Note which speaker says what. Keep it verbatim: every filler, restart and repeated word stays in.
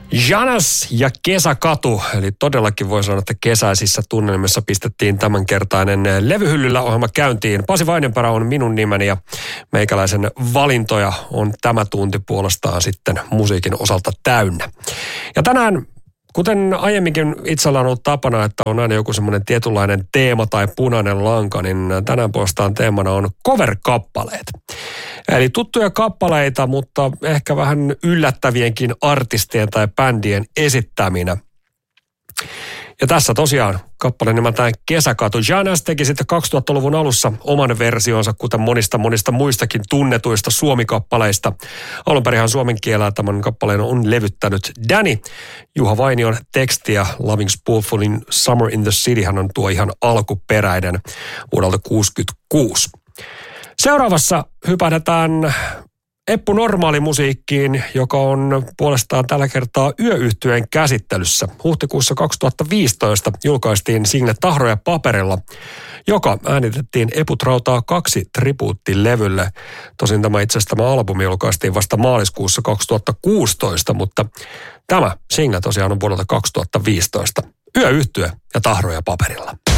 Speaker 1: Janas ja Kesäkatu, eli todellakin voi sanoa, että kesäisissä tunnelmissa pistettiin tämänkertainen levyhyllyllä ohjelma käyntiin. Pasi Vainenperä on minun nimeni ja meikäläisen valintoja on tämä tunti puolestaan sitten musiikin osalta täynnä. Ja tänään, kuten aiemminkin itsellä on ollut tapana, että on aina joku semmoinen tietynlainen teema tai punainen lanka, niin tänään puolestaan teemana on cover-kappaleet. Eli tuttuja kappaleita, mutta ehkä vähän yllättävienkin artistien tai bändien esittäminä. Ja tässä tosiaan kappale nimeltään Kesäkatu. Janas teki sitten kaksituhattaluvun alussa oman versionsa, kuten monista monista muistakin tunnetuista suomikappaleista. Alun perinhan suomen kielellä tämän kappaleen on levyttänyt Danny. Juha Vainion teksti ja Loving Spoonfulin Summer in the City hän on tuo ihan alkuperäinen vuodelta kuusikymmentäkuusi. Seuraavassa hypähdetään Eppu Normaalimusiikkiin, joka on puolestaan tällä kertaa Yö-yhtyeen käsittelyssä. Huhtikuussa kaksituhattaviisitoista julkaistiin single Tahroja paperilla, joka äänitettiin Eput Rautaa kaksi tribuuttilevylle. Tosin tämä itse asiassa tämä albumi julkaistiin vasta maaliskuussa kaksituhattakuusitoista, mutta tämä single tosiaan on vuodelta kaksituhattaviisitoista. Yö-yhtye ja Tahroja paperilla.